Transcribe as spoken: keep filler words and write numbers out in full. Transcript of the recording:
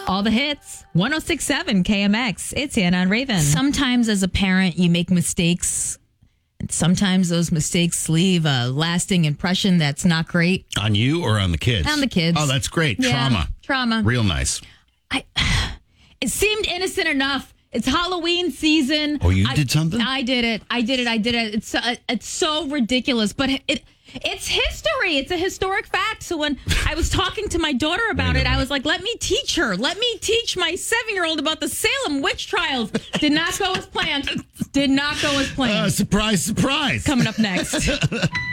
All the hits, one oh six point seven K M X. It's Anna and Raven. Sometimes as a parent, you make mistakes. And sometimes those mistakes leave a lasting impression that's not great. On you or on the kids? On the kids. Oh, that's great. Yeah, Trauma. Trauma. Real nice. I, it seemed innocent enough. It's Halloween season. Oh, you I, did something? I did it. I did it. I did it. It's uh, it's so ridiculous, but it it's history. It's a historic fact. So when I was talking to my daughter about Wait a it, I minute. was like, "Let me teach her. Let me teach my seven-year-old about the Salem witch trials." Did not go as planned. Did not go as planned. Uh, surprise, surprise. Coming up next.